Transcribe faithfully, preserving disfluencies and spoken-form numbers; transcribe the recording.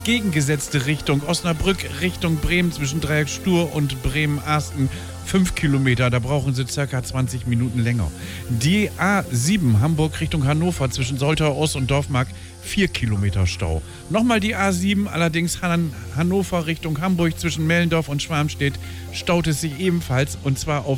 Gegengesetzte Richtung, Osnabrück Richtung Bremen zwischen Dreieck Stur und Bremen-Arsten, fünf Kilometer, da brauchen Sie circa zwanzig Minuten länger. Die A sieben Hamburg Richtung Hannover zwischen Soltau-Ost und Dorfmark, vier Kilometer Stau. Nochmal die A sieben, allerdings Han- Hannover Richtung Hamburg zwischen Mellendorf und Schwarmstedt staut es sich ebenfalls, und zwar auf